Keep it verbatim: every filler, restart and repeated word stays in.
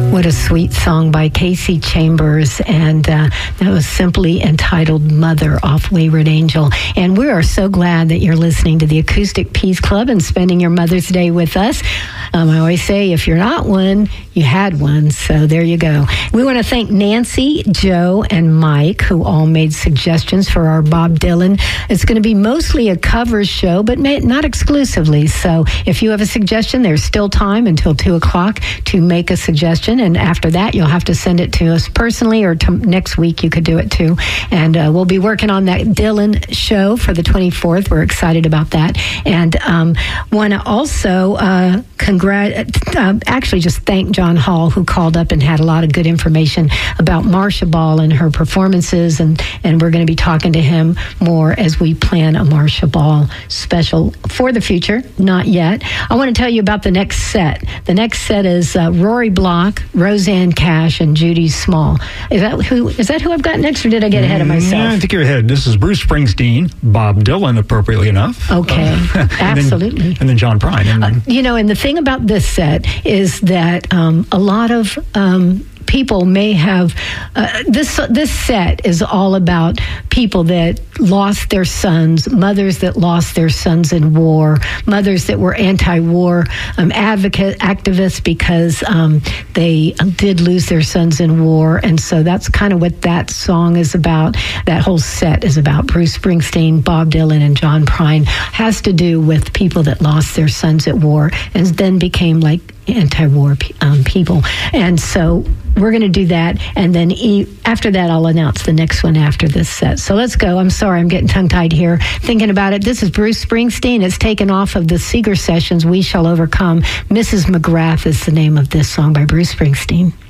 What a sweet song by Casey Chambers, and uh, that was simply entitled Mother off Wayward Angel. And we are so glad that you're listening to the Acoustic Peace Club and spending your Mother's Day with us. Um, I always say, if you're not one, you had one, so there you go. We want to thank Nancy, Joe, and Mike, who all made suggestions for our Bob Dylan. It's going to be mostly a covers show, but may, not exclusively. So if you have a suggestion, there's still time until two o'clock to make a suggestion. And after that, you'll have to send it to us personally, or to next week you could do it too. And uh, we'll be working on that Dylan show for the twenty-fourth. We're excited about that. And um, want to also uh, congrat- uh, actually just thank John Hall, who called up and had a lot of good information about Marsha Ball and her performances. And, and we're going to be talking to him more as we plan a Marsha Ball special for the future. Not yet. I want to tell you about the next set. The next set is uh, Rory Block, Roseanne Cash, and Judy Small. Is that who? Is that who I've got next, or did I get ahead of myself? Yeah, I think you're ahead. This is Bruce Springsteen, Bob Dylan, appropriately enough. Okay, uh, absolutely. And then, and then John Prine. And then, uh, you know, and the thing about this set is that um, a lot of um, people may have uh, this this set is all about people that lost their sons, mothers that lost their sons in war, mothers that were anti-war um, advocate activists because um, they did lose their sons in war. And so that's kind of what that song is about. That whole set is about. Bruce Springsteen, Bob Dylan, and John Prine has to do with people that lost their sons at war and then became like anti-war um, people. And so we're going to do that, and then e- after that I'll announce the next one after this set. So let's go. I'm sorry, I'm getting tongue-tied here thinking about it. This is Bruce Springsteen. It's taken off of the Seeger Sessions, We Shall Overcome. Missus McGrath is the name of this song by Bruce Springsteen.